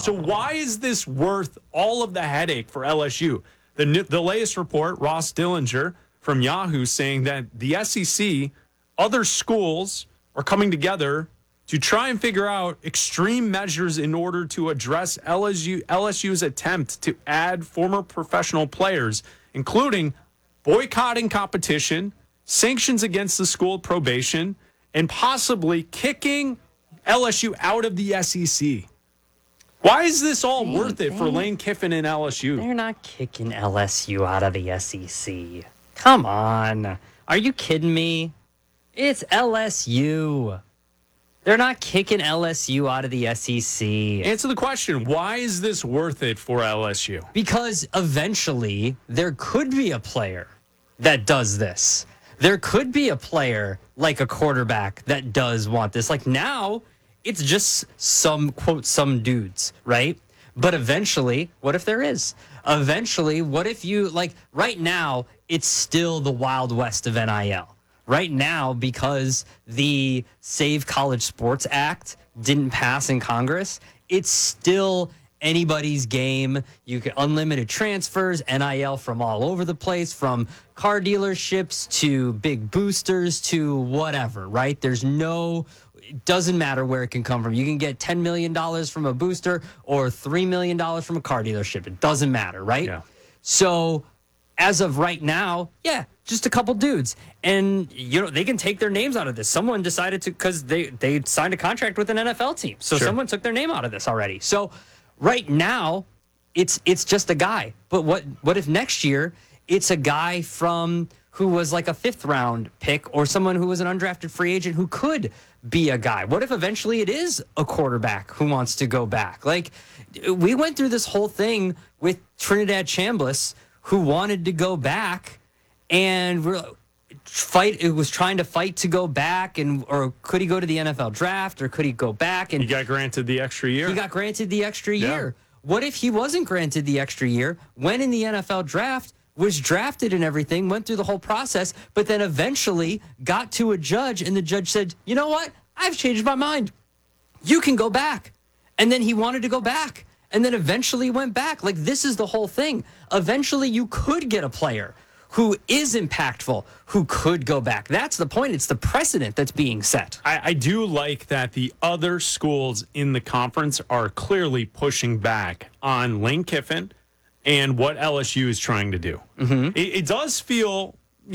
So why is this worth all of the headache for LSU? The latest report, Ross Dillinger from Yahoo, saying that the SEC, other schools are coming together to try and figure out extreme measures in order to address LSU's attempt to add former professional players, including boycotting competition, sanctions against the school, probation, and possibly kicking LSU out of the SEC. Why is this all worth it for Lane Kiffin and LSU? They're not kicking LSU out of the SEC. Come on. Are you kidding me? It's LSU. They're not kicking LSU out of the SEC. Answer the question. Why is this worth it for LSU? Because eventually there could be a player that does this. There could be a player like a quarterback that does want this. Like now, it's just some dudes, right? But eventually, what if there is? Eventually, what if you, like right now, it's still the Wild West of NIL. Right now, because the Save College Sports Act didn't pass in Congress, it's still anybody's game. You get unlimited transfers, NIL from all over the place, from car dealerships to big boosters to whatever, right? It doesn't matter where it can come from. You can get $10 million from a booster or $3 million from a car dealership. It doesn't matter, right? Yeah. So as of right now, yeah, just a couple dudes. And, they can take their names out of this. Someone decided to, because they signed a contract with an NFL team. So someone took their name out of this already. So right now, it's just a guy. But what if next year it's a guy who was like a 5th round pick or someone who was an undrafted free agent who could be a guy? What if eventually it is a quarterback who wants to go back? Like, we went through this whole thing with Trinidad Chambliss, who wanted to go back and was trying to fight to go back, or could he go to the NFL draft, or could he go back? And he got granted the extra year. He got granted the extra year. What if he wasn't granted the extra year, went in the NFL draft, was drafted and everything, went through the whole process, but then eventually got to a judge, and the judge said, you know what? I've changed my mind. You can go back. And then he wanted to go back. And then eventually went back. Like, this is the whole thing. Eventually, you could get a player who is impactful, who could go back. That's the point. It's the precedent that's being set. I do like that the other schools in the conference are clearly pushing back on Lane Kiffin and what LSU is trying to do. Mm-hmm. It does feel,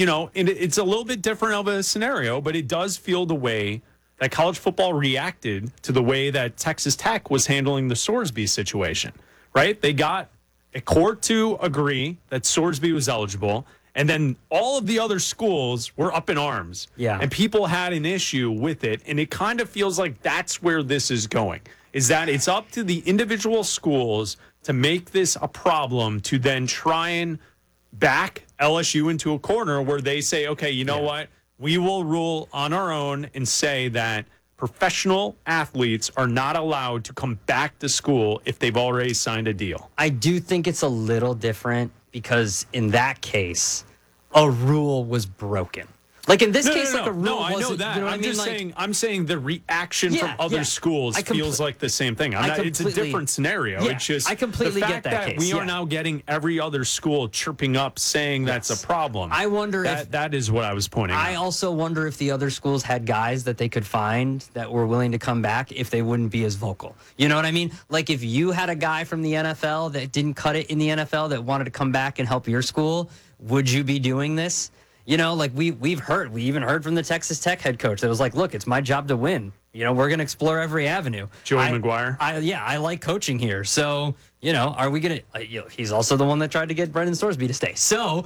it's a little bit different of a scenario, but it does feel the way that college football reacted to the way that Texas Tech was handling the Sorsby situation, right? They got a court to agree that Sorsby was eligible, and then all of the other schools were up in arms. Yeah. And people had an issue with it, and it kind of feels like that's where this is going, is that it's up to the individual schools to make this a problem, to then try and back LSU into a corner where they say, okay, you know what? We will rule on our own and say that professional athletes are not allowed to come back to school if they've already signed a deal. I do think it's a little different because in that case, a rule was broken. Like in this case, like a rule wasn't. I know that. You know what I'm just saying. I'm saying the reaction from other schools feels like the same thing. It's a different scenario. Yeah, it's just I completely the fact get that that case. we are now getting every other school chirping up saying that's a problem. I wonder if that is what I was pointing out. I also wonder if the other schools had guys that they could find that were willing to come back if they wouldn't be as vocal. You know what I mean? Like if you had a guy from the NFL that didn't cut it in the NFL that wanted to come back and help your school, would you be doing this? Like we even heard from the Texas Tech head coach that was like, look, it's my job to win. We're going to explore every avenue. Joey McGuire. I like coaching here. So, are we going to, he's also the one that tried to get Brendan Sorsby to stay. So,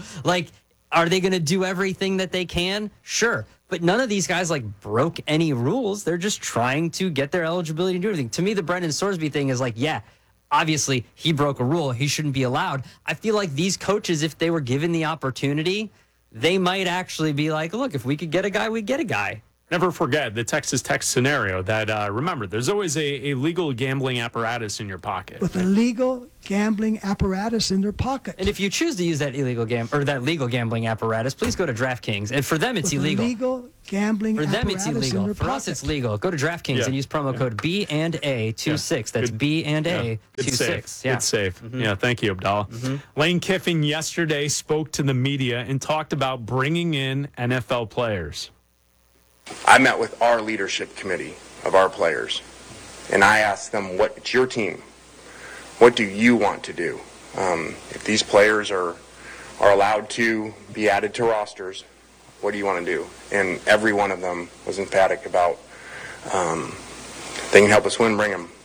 are they going to do everything that they can? Sure. But none of these guys broke any rules. They're just trying to get their eligibility to do everything. To me, the Brendan Sorsby thing is obviously he broke a rule. He shouldn't be allowed. I feel like these coaches, if they were given the opportunity, they might actually be like, look, if we could get a guy, we'd get a guy. never forget the Texas Tech scenario that, remember, there's always a legal gambling apparatus in your pocket. With a legal gambling apparatus in their pocket. And if you choose to use that legal gambling apparatus, please go to DraftKings. And for them, it's With illegal. legal gambling For them, apparatus it's illegal. in their For us, pocket. it's legal. Go to DraftKings and use promo code B&A26. That's B&A26. It's safe. Yeah. It's safe. Yeah, thank you, Abdallah. Lane Kiffin yesterday spoke to the media and talked about bringing in NFL players. I met with our leadership committee of our players, and I asked them, it's your team. What do you want to do? If these players are allowed to be added to rosters, what do you want to do? And every one of them was emphatic about they can help us win, bring them.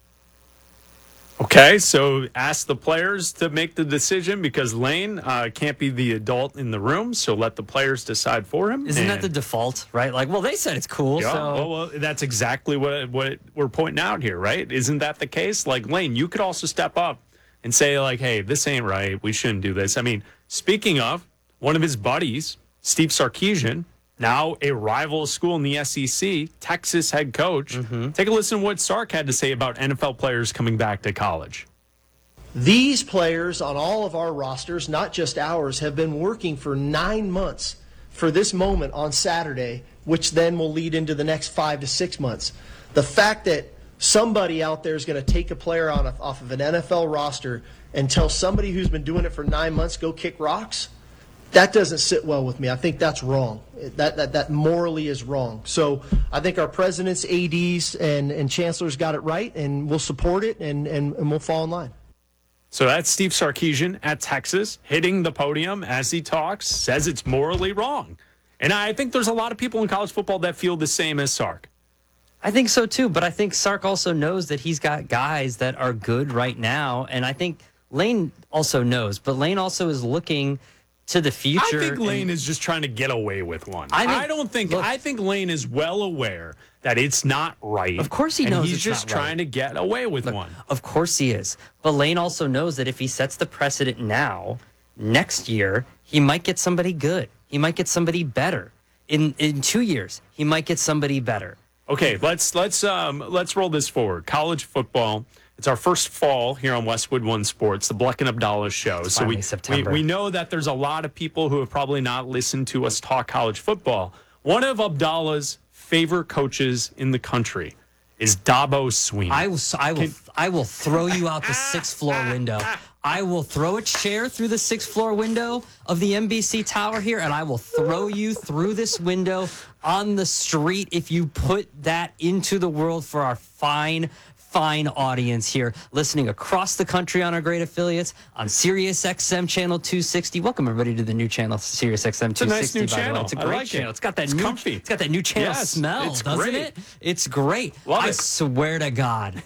Okay, so ask the players to make the decision because Lane can't be the adult in the room, so let the players decide for him. Isn't that the default, right? Like, well, they said it's cool, Yeah, so... well, that's exactly what we're pointing out here, right? Isn't that the case? Like, Lane, you could also step up and say, like, hey, this ain't right. We shouldn't do this. I mean, speaking of, one of his buddies, Steve Sarkisian, now a rival school in the SEC, Texas head coach. Take a listen to what Sark had to say about NFL players coming back to college. These players on all of our rosters, not just ours, have been working for 9 months for this moment on Saturday, which then will lead into the next 5 to 6 months. The fact that somebody out there is going to take a player off of an NFL roster and tell somebody who's been doing it for 9 months, go kick rocks, that doesn't sit well with me. I think that's wrong. That morally is wrong. So I think our presidents, ADs, and chancellors got it right, and we'll support it, and we'll fall in line. So that's Steve Sarkisian at Texas, hitting the podium as he talks, says it's morally wrong. And I think there's a lot of people in college football that feel the same as Sark. I think so too, but I think Sark also knows that he's got guys that are good right now, and I think Lane also knows, but Lane also is looking to the future. I think Lane is just trying to get away with one. I think Lane is well aware that it's not right. Of course he and knows he's it's just not right. trying to get away with one. Of course he is. But Lane also knows that if he sets the precedent now, next year, he might get somebody good. He might get somebody better. In 2 years, he might get somebody better. Okay, let's roll this forward. College football. It's our first fall here on Westwood One Sports, the Bleck and Abdallah show. It's So finally September. we know that there's a lot of people who have probably not listened to us talk college football. One of Abdallah's favorite coaches in the country is Dabo Swinney. I will throw you out the sixth floor window. I will throw a chair through the sixth floor window of the NBC tower here, and I will throw you through this window on the street if you put that into the world for our fine audience here listening across the country on our great affiliates on Sirius XM channel 260. Welcome everybody to the new channel, Sirius XM 260. It's a nice new by the way. channel. It's a I great like channel. it. It's got that It's new comfy. It's got that new channel Yes, smell, it's doesn't great. it? It's great. Love I it. swear to God.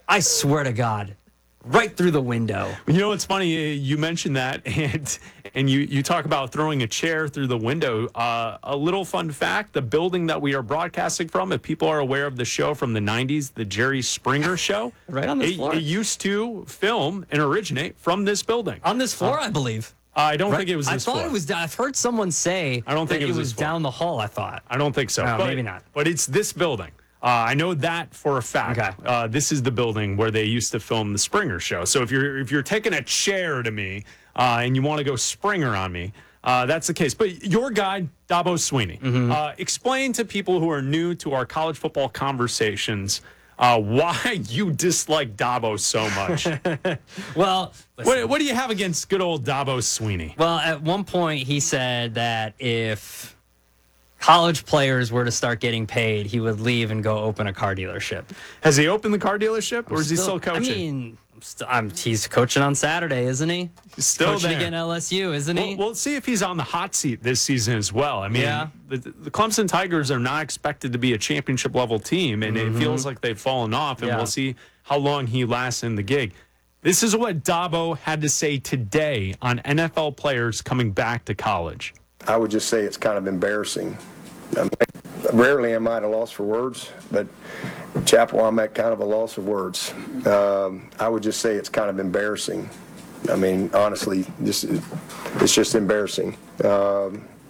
Right through the window. You know, it's funny you mentioned that, and you talk about throwing a chair through the window. A little fun fact: the building that we are broadcasting from, if people are aware of the show from the '90s, the Jerry Springer Show, Right on this floor. It used to film and originate from this building. On this floor, I believe. I don't think it was this I thought floor. it was. I've heard someone say. I don't think that it was this floor. down the hall. I thought. I don't think so. No, but, maybe not. But it's this building. I know that for a fact. Okay. This is the building where they used to film the Springer Show. So if you're taking a chair to me and you want to go Springer on me, that's the case. But your guy, Dabo Swinney, explain to people who are new to our college football conversations why you dislike Dabo so much. Well, listen. What do you have against good old Dabo Swinney? Well, at one point he said that if college players were to start getting paid, he would leave and go open a car dealership. Has he opened the car dealership, or is he still coaching? I mean, he's coaching on Saturday, isn't he? He's still coaching there. again LSU, isn't he? We'll see if he's on the hot seat this season as well. I mean, Yeah. the Clemson Tigers are not expected to be a championship level team, and it feels like they've fallen off, and Yeah. we'll see how long he lasts in the gig. This is what Dabo had to say today on NFL players coming back to college. I would just say it's kind of embarrassing. I mean, rarely am I at a loss for words, but Chapel, I'm at kind of a loss of words. I would just say it's kind of embarrassing. I mean, honestly, it's just embarrassing.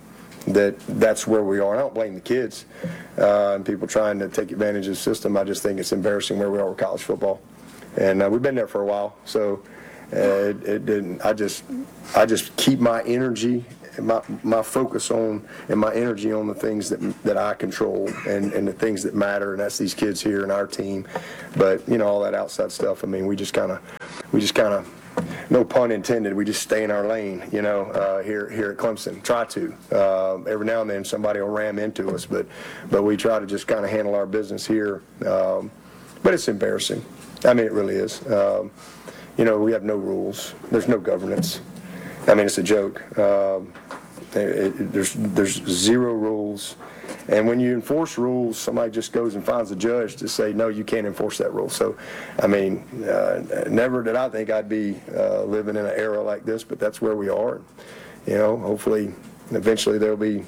that's where we are. And I don't blame the kids and people trying to take advantage of the system. I just think it's embarrassing where we are with college football. And we've been there for a while, so it didn't. I just keep my energy, my focus on, and my energy on the things that I control and the things that matter, and that's these kids here and our team. But all that outside stuff. I mean, we just kind of, no pun intended, we just stay in our lane. Here at Clemson, try to. Every now and then somebody will ram into us, but we try to just kind of handle our business here. But it's embarrassing. I mean, it really is. We have no rules. There's no governance. I mean, it's a joke. There's zero rules. And when you enforce rules, somebody just goes and finds a judge to say, no, you can't enforce that rule. So, I mean, never did I think I'd be living in an era like this, but that's where we are. Hopefully, eventually there'll be.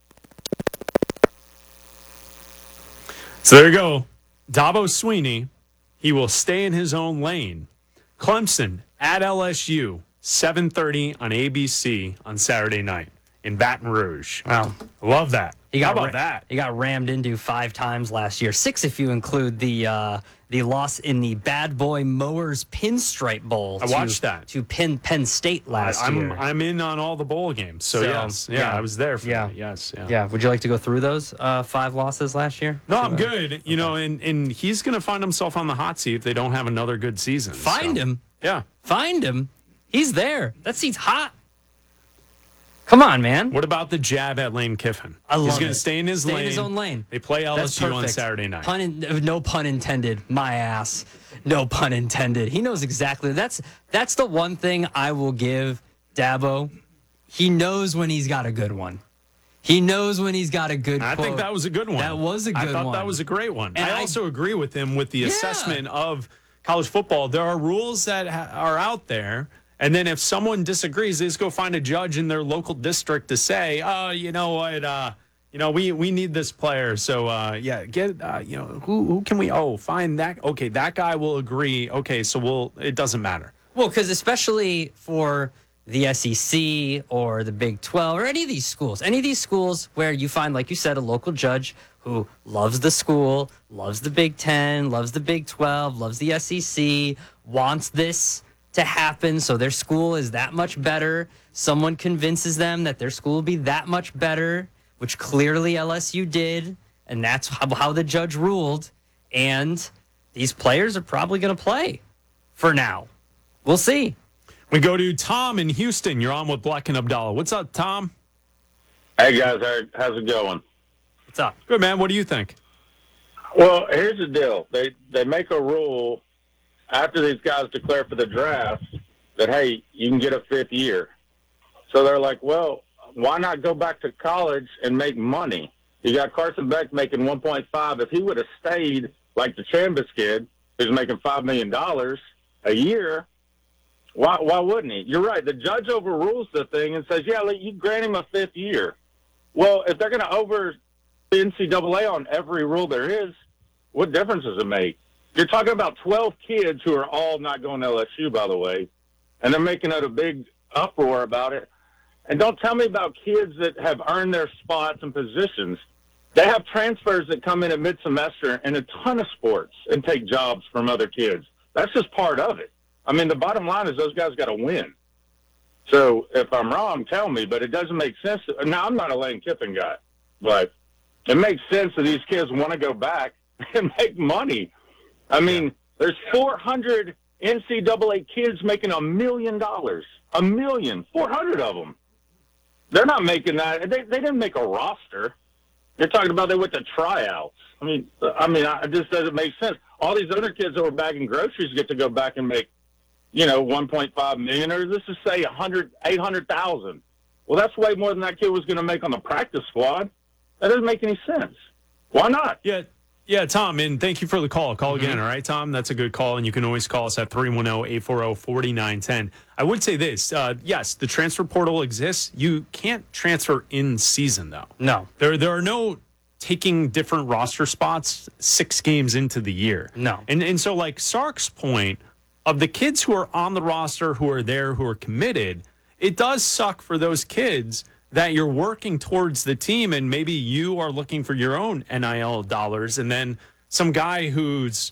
So there you go. Dabo Swinney. He will stay in his own lane. Clemson at LSU, 7:30 on ABC on Saturday night in Baton Rouge. Wow. Love that. How about that? He got rammed into 5 times last year. 6 if you include the loss in the Bad Boy Mowers Pinstripe Bowl. I watched that. To Penn State last year. I'm in on all the bowl games. So yes. Yeah, I was there for that. Yes. Yeah. Yeah. Would you like to go through those 5 losses last year? No, I'm good. And he's going to find himself on the hot seat if they don't have another good season. Find him. Yeah. Find him. He's there. That seat's hot. Come on, man. What about the jab at Lane Kiffin? I love He's going it. to stay in his lane. Stay in his own lane. They play That's LSU on perfect. Saturday night. No pun intended. My ass. No pun intended. He knows exactly. That's the one thing I will give Dabo. He knows when he's got a good one. He knows when he's got a good I quote. think that was a good one. That was a good one. I thought that was a great one. And I also agree with him with the assessment of college football. There are rules that are out there. And then if someone disagrees, they just go find a judge in their local district to say, oh, you know what, we need this player. So, who can we, find that. Okay, that guy will agree. Okay, so it doesn't matter. Well, because especially for the SEC or the Big 12 or any of these schools where you find, like you said, a local judge who loves the school, loves the Big 10, loves the Big 12, loves the SEC, wants this to happen so their school is that much better. Someone convinces them that their school will be that much better, which clearly LSU did, and that's how the judge ruled. And these players are probably going to play for now. We'll see. We go to Tom in Houston. You're on with Black and Abdallah. What's up, Tom? Hey, guys. How's it going? What's up? Good, man. What do you think? Well, here's the deal. They make a rule after these guys declare for the draft that, hey, you can get a 5th year. So they're like, well, why not go back to college and make money? You got Carson Beck making 1.5. If he would have stayed like the Chambers kid, who's making $5 million a year, why wouldn't he? You're right. The judge overrules the thing and says, yeah, you grant him a 5th year. Well, if they're going to over the NCAA on every rule there is, what difference does it make? You're talking about 12 kids who are all not going to LSU, by the way, and they're making a big uproar about it. And don't tell me about kids that have earned their spots and positions. They have transfers that come in at mid-semester in a ton of sports and take jobs from other kids. That's just part of it. I mean, the bottom line is those guys got to win. So if I'm wrong, tell me, but it doesn't make sense. Now, I'm not a Lane Kiffin guy, but it makes sense that these kids want to go back and make money. I mean, there's 400 NCAA kids making $1 million. $1 million. 400 of them. They're not making that. They didn't make a roster. You're talking about they went to tryouts. I mean, it just doesn't make sense. All these other kids that were bagging groceries get to go back and make, $1.5 million, or let's just say 800,000. Well, that's way more than that kid was going to make on the practice squad. That doesn't make any sense. Why not? Yeah, Tom, and thank you for the call. Call again, all right, Tom? That's a good call, and you can always call us at 310-840-4910. I would say this. Yes, the transfer portal exists. You can't transfer in season, though. No. There are no taking different roster spots 6 games into the year. No. And so, like Sark's point, of the kids who are on the roster, who are there, who are committed, it does suck for those kids that you're working towards the team, and maybe you are looking for your own NIL dollars, and then some guy who's,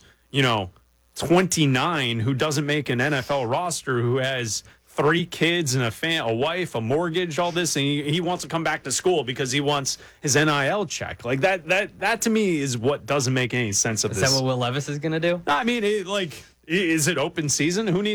29, who doesn't make an NFL roster, who has 3 kids and a wife, a mortgage, all this, and he wants to come back to school because he wants his NIL check. Like that to me is what doesn't make any sense of Is this. that what Will Levis is going to do? I mean, is it open season? Who needs